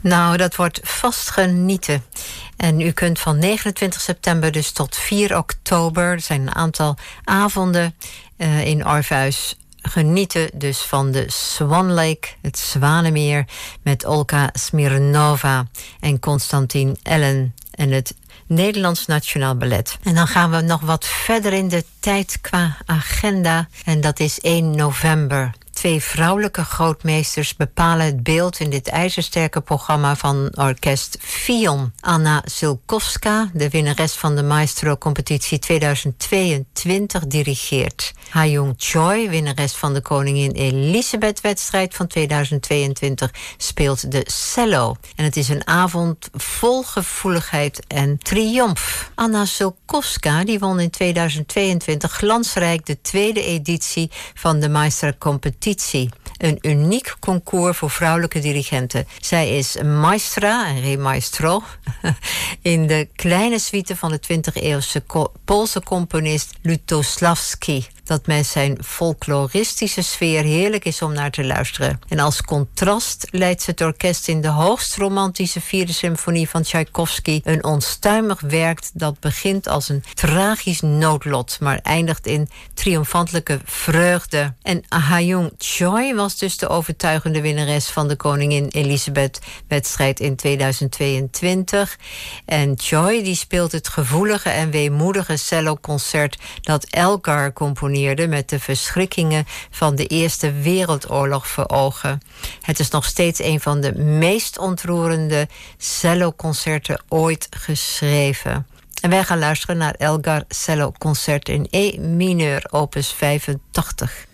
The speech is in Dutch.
Nou, dat wordt vast genieten. En u kunt van 29 september dus tot 4 oktober... er zijn een aantal avonden in Orpheus... genieten dus van de Swan Lake, het Zwanenmeer... met Olga Smirnova en Constantin Ellen... en het Nederlands Nationaal Ballet. En dan gaan we nog wat verder in de tijd qua agenda. En dat is 1 november. 2 vrouwelijke grootmeesters bepalen het beeld in dit ijzersterke programma van orkest Fion. Anna Silkowska, de winnares van de Maestro-competitie 2022, dirigeert. Ha-Young Choi, winnares van de Koningin Elisabeth-wedstrijd van 2022, speelt de cello. En het is een avond vol gevoeligheid en triomf. Anna Silkowska die won in 2022 glansrijk de 2e editie van de Maestro-competitie. Een uniek concours voor vrouwelijke dirigenten. Zij is maestra en re maestro in de kleine suite van de 20e-eeuwse Poolse componist Lutosławski. Dat met zijn folkloristische sfeer heerlijk is om naar te luisteren. En als contrast leidt ze het orkest in de hoogst romantische 4e symfonie van Tchaikovsky. Een onstuimig werk dat begint als een tragisch noodlot, maar eindigt in triomfantelijke vreugde. En Ha-Young Choi was dus de overtuigende winnares van de Koningin Elisabeth-wedstrijd in 2022. En Choi die speelt het gevoelige en weemoedige celloconcert dat Elgar componeerde met de verschrikkingen van de Eerste Wereldoorlog voor ogen. Het is nog steeds een van de meest ontroerende celloconcerten ooit geschreven. En wij gaan luisteren naar Elgar celloconcert in E mineur, opus 85.